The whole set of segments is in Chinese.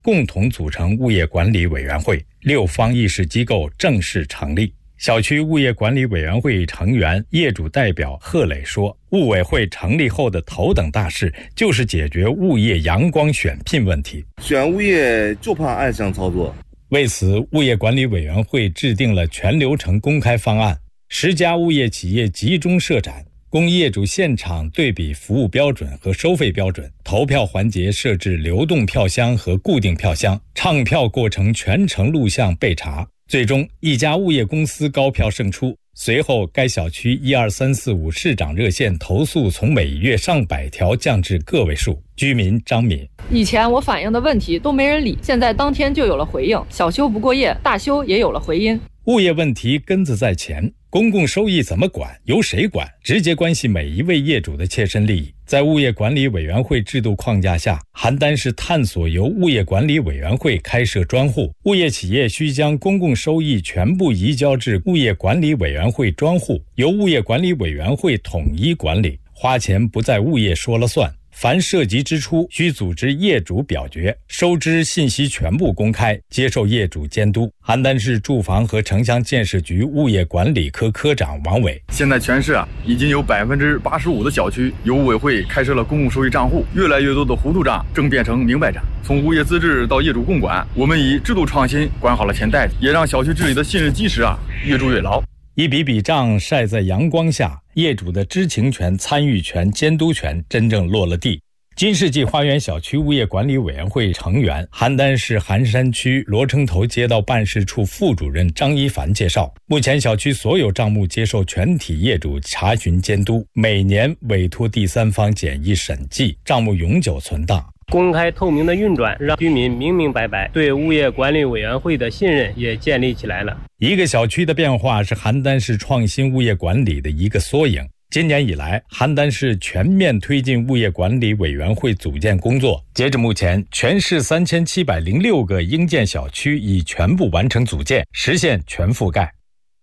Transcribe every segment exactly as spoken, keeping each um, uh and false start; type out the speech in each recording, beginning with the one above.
共同组成物业管理委员会，六方议事机构正式成立。小区物业管理委员会成员、业主代表贺磊说，物委会成立后的头等大事就是解决物业阳光选聘问题。 选物业就怕暗箱操作。 为此，物业管理委员会制定了全流程公开方案，十家物业企业集中设展，供业主现场对比服务标准和收费标准。投票环节设置流动票箱和固定票箱，唱票过程全程录像备查。最终，一家物业公司高票胜出。随后，该小区一二三四五市长热线投诉从每月上百条降至个位数。居民张敏： 以前我反映的问题都没人理，现在当天就有了回应，小修不过夜，大修也有了回音。 物业问题根子在前，公共收益怎么管，由谁管，直接关系每一位业主的切身利益。在物业管理委员会制度框架下，邯郸市探索由物业管理委员会开设专户，物业企业需将公共收益全部移交至物业管理委员会专户，由物业管理委员会统一管理，花钱不在物业说了算。凡涉及支出需组织业主表决，收支信息全部公开，接受业主监督。邯郸市住房和城乡建设局物业管理科科长王伟： 现在全市啊，已经有百分之八十五的小区由物委会开设了公共收益账户，越来越多的糊涂账正变成明白账。从物业资质到业主共管，我们以制度创新管好了钱袋子，也让小区治理的信任基石啊越筑越牢。 一笔笔账晒在阳光下，业主的知情权、参与权、监督权真正落了地。金世纪花园小区物业管理委员会成员、邯郸市寒山区罗城头街道办事处副主任张一凡介绍，目前小区所有账目接受全体业主查询监督，每年委托第三方简易审计，账目永久存档。 公开透明的运转，让居民明明白白，对物业管理委员会的信任也建立起来了。 一个小区的变化是邯郸市创新物业管理的一个缩影。今年以来，邯郸市全面推进物业管理委员会组建工作。截至目前，全市三千七百零六个应建小区已全部完成组建，实现全覆盖。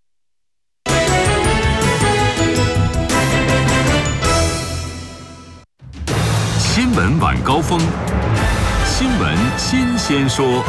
新闻晚高峰，新闻新鲜说。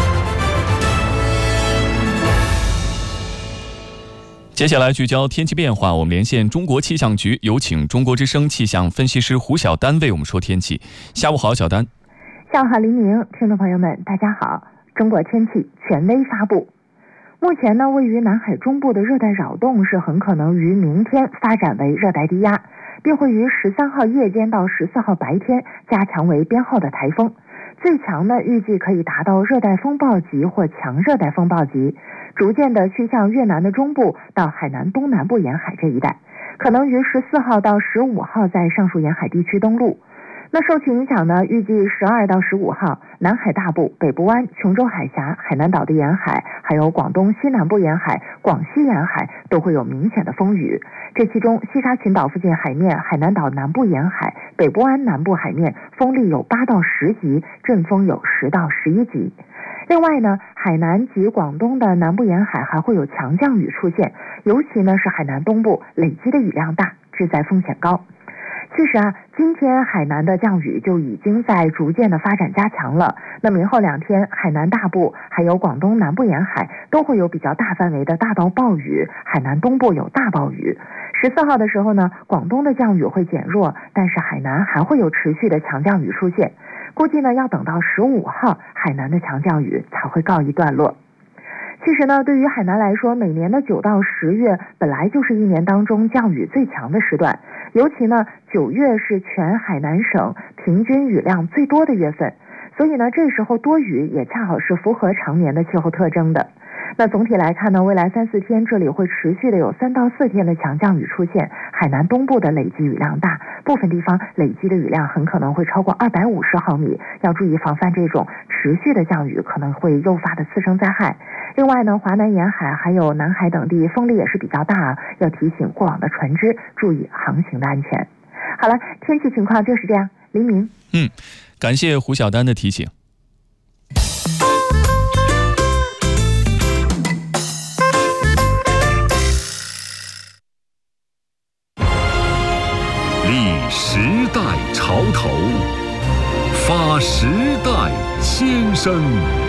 接下来聚焦天气变化，我们连线中国气象局，有请中国之声气象分析师胡晓丹为我们说天气。下午好，小丹。 下午好，黎明，听众朋友们，大家好。中国天气权威发布。目前呢，位于南海中部的热带扰动是很可能于明天发展为热带低压，并会于十三号夜间到十四号白天加强为编号的台风。最强呢，预计可以达到热带风暴级或强热带风暴级，逐渐的趋向越南的中部到海南东南部沿海这一带，可能于十四号到十五号在上述沿海地区登陆。那受其影响呢，预计十二到十五号，南海大部、北部湾、琼州海峡、海南岛的沿海，还有广东西南部沿海、广西沿海都会有明显的风雨。这其中，西沙群岛附近海面、海南岛南部沿海、北部湾南部海面风力有八到十级，阵风有十到十一级。另外呢，海南及广东的南部沿海还会有强降雨出现，尤其呢是海南东部累积的雨量大，致灾风险高。其实啊，今天海南的降雨就已经在逐渐的发展加强了。那明后两天，海南大部还有广东南部沿海都会有比较大范围的大到暴雨，海南东部有大暴雨。十四号的时候呢，广东的降雨会减弱，但是海南还会有持续的强降雨出现。估计呢，要等到十五号，海南的强降雨才会告一段落。其实呢，对于海南来说，每年的九到十月本来就是一年当中降雨最强的时段，尤其呢，九月是全海南省平均雨量最多的月份，所以呢，这时候多雨也恰好是符合常年的气候特征的。那总体来看呢，未来三四天这里会持续的有三到四天的强降雨出现，海南东部的累积雨量大，部分地方累积的雨量很可能会超过二百五十毫米，要注意防范这种持续的降雨可能会诱发的次生灾害。另外呢，华南沿海还有南海等地风力也是比较大，要提醒过往的船只注意航行的安全。好了，天气情况就是这样。黎明， 嗯，感谢胡晓丹的提醒。 立时代潮头，发时代千声。